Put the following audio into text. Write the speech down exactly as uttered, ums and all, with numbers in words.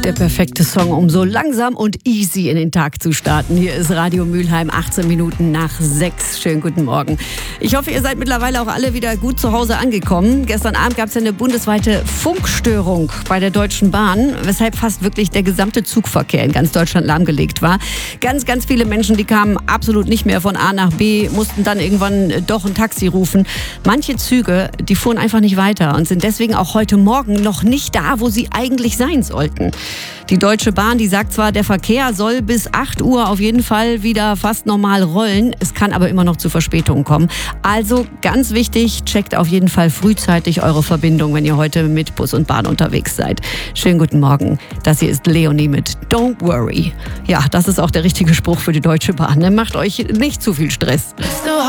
Der perfekte Song, um so langsam und easy in den Tag zu starten. Hier ist Radio Mülheim, achtzehn Minuten nach sechs. Schönen guten Morgen. Ich hoffe, ihr seid mittlerweile auch alle wieder gut zu Hause angekommen. Gestern Abend gab es ja eine bundesweite Funkstörung bei der Deutschen Bahn, weshalb fast wirklich der gesamte Zugverkehr in ganz Deutschland lahmgelegt war. Ganz, ganz viele Menschen, die kamen absolut nicht mehr von A nach B, mussten dann irgendwann doch ein Taxi rufen. Manche Züge, die fuhren einfach nicht weiter und sind deswegen auch heute Morgen noch nicht da, wo sie eigentlich sein sollten. Die Deutsche Bahn, die sagt zwar, der Verkehr soll bis acht Uhr auf jeden Fall wieder fast normal rollen. Es kann aber immer noch zu Verspätungen kommen. Also ganz wichtig, checkt auf jeden Fall frühzeitig eure Verbindung, wenn ihr heute mit Bus und Bahn unterwegs seid. Schönen guten Morgen. Das hier ist Leonie mit Don't Worry. Ja, das ist auch der richtige Spruch für die Deutsche Bahn. Ne? Macht euch nicht zu viel Stress.